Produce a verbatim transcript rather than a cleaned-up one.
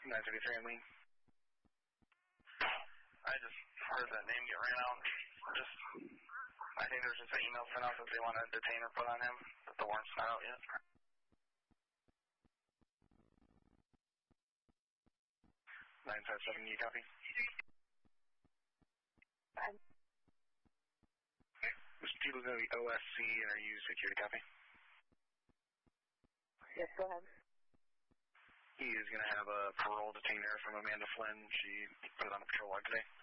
nine seventy-three on Lean. I just heard that name get ran out. Just, I think there's just an email sent out that they want to detain or put on him, but the warrant's not out yet. nine five seven, you copy? Um, Mister People's going to be O S C, and are you security copy? yes, go ahead. He is going to have a parole detainer from Amanda Flynn. She put it on the patrol log today.